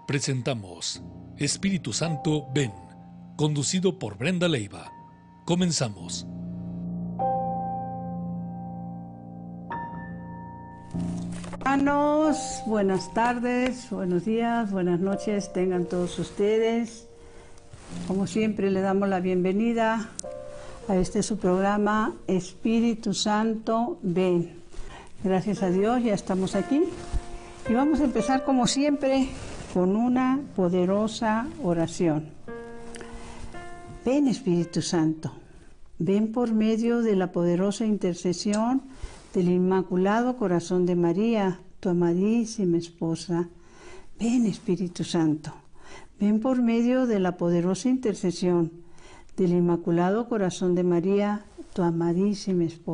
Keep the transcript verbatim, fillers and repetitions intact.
Presentamos Espíritu Santo, ven, conducido por Brenda Leiva. Comenzamos. Hermanos, buenas tardes, buenos días, buenas noches, tengan todos ustedes. Como siempre, le damos la bienvenida a este su programa Espíritu Santo, ven. Gracias a Dios, ya estamos aquí. Y vamos a empezar, como siempre, con una poderosa oración. Ven, Espíritu Santo, ven por medio de la poderosa intercesión del Inmaculado Corazón de María, tu amadísima esposa. Ven, Espíritu Santo, ven por medio de la poderosa intercesión del Inmaculado Corazón de María, tu amadísima esposa.